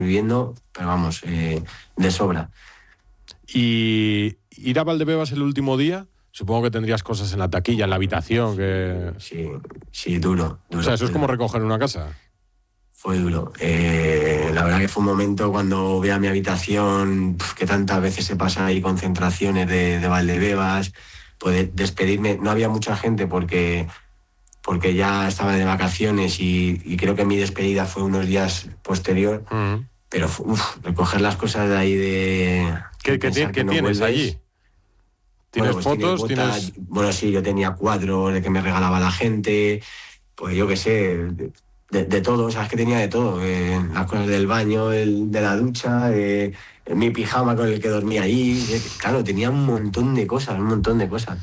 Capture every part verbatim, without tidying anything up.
viviendo, pero vamos, eh, de sobra. ¿Y ir a Valdebebas el último día? Supongo que tendrías cosas en la taquilla, en la habitación. que Sí, sí, duro, duro. O sea, eso es como recoger una casa. Fue duro. Eh, la verdad que fue un momento cuando vi a mi habitación, pf, que tantas veces se pasan ahí concentraciones de, de Valdebebas, pues despedirme. No había mucha gente porque, porque ya estaba de vacaciones y, y creo que mi despedida fue unos días posterior. Uh-huh. Pero uf, recoger las cosas de ahí de... ¿Qué, ¿qué, ¿qué que no tienes vuelves allí? ¿Tienes bueno, pues fotos? Tiene botas, ¿Tienes... Bueno, sí, yo tenía cuadros de que me regalaba la gente, pues yo qué sé... De, de todo, o sea, es que tenía de todo, eh, las cosas del baño, el, de la ducha, eh, mi pijama con el que dormía ahí, eh, claro, tenía un montón de cosas, un montón de cosas.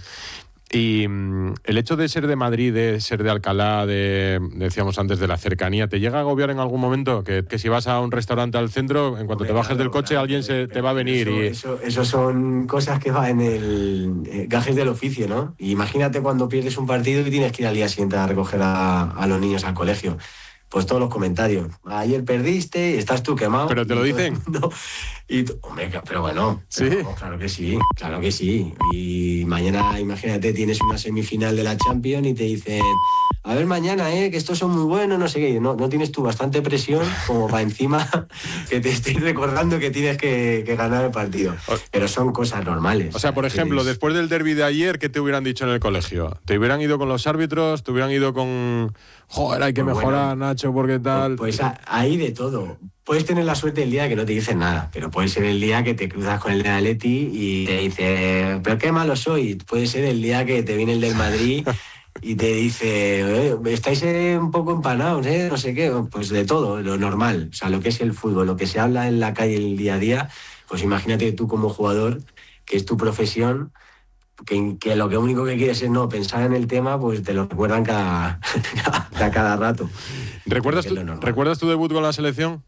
Y mm, el hecho de ser de Madrid, de ser de Alcalá, de, decíamos antes, de la cercanía, ¿te llega a agobiar en algún momento? Que, que si vas a un restaurante al centro, en cuanto Hombre, te bajes claro, del coche, claro, alguien se, te va a venir eso, y... Eso, eso son cosas que van en el... Eh, gajes del oficio, ¿no? Y imagínate cuando pierdes un partido y tienes que ir al día siguiente a recoger a, a los niños al colegio. Pues todos los comentarios. Ayer perdiste y estás tú quemado. ¿Pero te lo dicen? No. Y tú, hombre, pero bueno, ¿Sí? Pero, no, claro que sí, claro que sí. Y mañana, imagínate, tienes una semifinal de la Champions y te dicen, a ver mañana, eh, que estos son muy buenos, no sé qué. No, no tienes tú bastante presión como para encima que te estés recordando que tienes que, que ganar el partido. Pero son cosas normales. O sea, por ejemplo, es... después del derbi de ayer, ¿qué te hubieran dicho en el colegio? ¿Te hubieran ido con los árbitros? ¿Te hubieran ido con... Joder, hay que pues mejorar, bueno, Nacho, porque tal... Pues hay de todo. Puedes tener la suerte del día de que no te dicen nada, pero puede ser el día que te cruzas con el de Atleti y te dice, pero qué malo soy. Puede ser el día que te viene el del Madrid y te dice, estáis un poco empanados, ¿eh? No sé qué. Pues de todo, lo normal. O sea, lo que es el fútbol, lo que se habla en la calle el día a día, pues imagínate tú como jugador, que es tu profesión, que, que lo que único que quieres es no pensar en el tema, pues te lo recuerdan cada, cada, cada rato. ¿Recuerdas tu, ¿Recuerdas tu debut con la selección?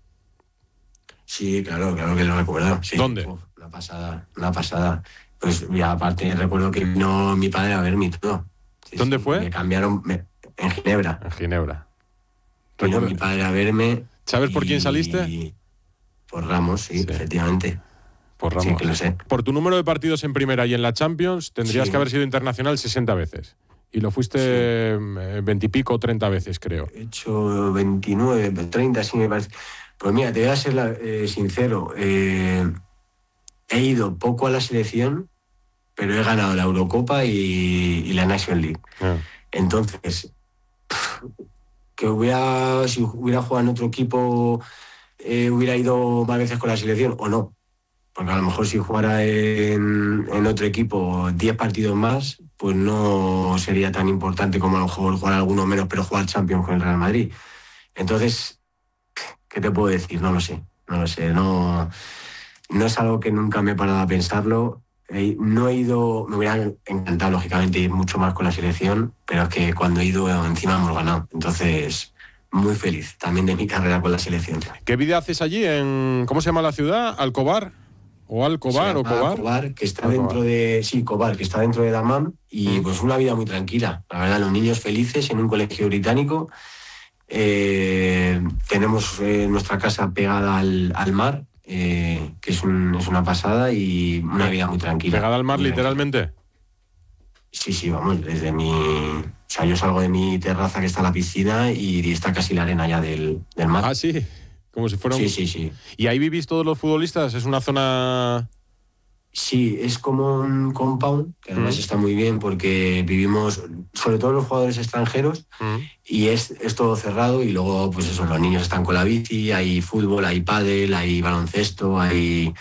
Sí, claro, claro que lo recuerdo. Sí. ¿Dónde? Uf, una pasada, una pasada. Pues ya aparte recuerdo que vino mi padre a verme y todo. Sí, ¿Dónde sí, fue? Me cambiaron me, en Ginebra. En Ginebra. Vino ¿Recuerdo? Mi padre a verme. ¿Sabes por quién saliste? Por Ramos, sí, sí, efectivamente. Por Ramos. Sí, que lo sé. Por tu número de partidos en primera y en la Champions tendrías sí. que haber sido internacional sesenta veces. Y lo fuiste veintipico o treinta veces, creo. He hecho veintinueve, treinta, sí me parece. Pues mira, te voy a ser la, eh, sincero. Eh, he ido poco a la selección, pero he ganado la Eurocopa y, y la National League. Ah. Entonces, que hubiera, si hubiera jugado en otro equipo, eh, hubiera ido más veces con la selección o no. Porque a lo mejor si jugara en, en otro equipo diez partidos más, pues no sería tan importante como a lo mejor jugar alguno menos, pero jugar Champions con el Real Madrid. Entonces, ¿qué te puedo decir? No lo sé, no lo sé. No, no es algo que nunca me he parado a pensarlo. Eh, no he ido, me hubiera encantado, lógicamente, ir mucho más con la selección, pero es que cuando he ido, encima hemos ganado. Entonces, muy feliz también de mi carrera con la selección. ¿Qué vida haces allí? En, ¿cómo se llama la ciudad? ¿Alcobar? ¿O Alcobar o Cobar? Cobar, que está Alcobar. dentro de... Sí, Cobar, que está dentro de Dammam. Y mm. pues una vida muy tranquila. La verdad, los niños felices en un colegio británico. Eh, tenemos eh, nuestra casa pegada al, al mar, eh, que es, un, es una pasada y una vida muy tranquila. ¿Pegada al mar muy literalmente? Tranquila. Sí, sí, vamos, desde mi... O sea, yo salgo de mi terraza que está la piscina y está casi la arena ya del, del mar. Ah, sí. Como si fuera un... Sí, sí, sí. ¿Y ahí vivís todos los futbolistas? ¿Es una zona...? Sí, es como un compound, que además mm. está muy bien porque vivimos, sobre todo los jugadores extranjeros, mm. y es, es todo cerrado y luego, pues eso, los niños están con la bici, hay fútbol, hay pádel, hay baloncesto, hay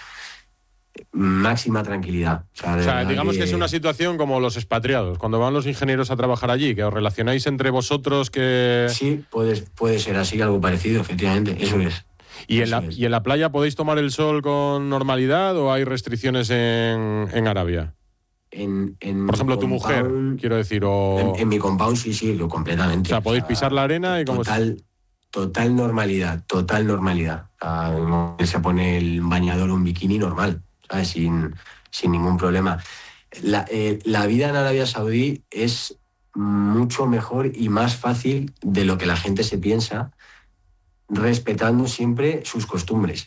máxima tranquilidad. O sea, o sea digamos que... que es una situación como los expatriados, cuando van los ingenieros a trabajar allí, que os relacionáis entre vosotros, que... Sí, puede, puede ser así, algo parecido, efectivamente, eso es. ¿Y en, la, ¿Y en la playa podéis tomar el sol con normalidad o hay restricciones en, en Arabia? En, en Por ejemplo, tu mujer, quiero decir, o... En, en mi compound sí, sí, completamente. O sea, podéis o sea, pisar la arena y como... Total, total normalidad, total normalidad. O sea, se pone el bañador o un bikini normal, ¿sabes? Sin, sin ningún problema. La, eh, la vida en Arabia Saudí es mucho mejor y más fácil de lo que la gente se piensa, respetando siempre sus costumbres.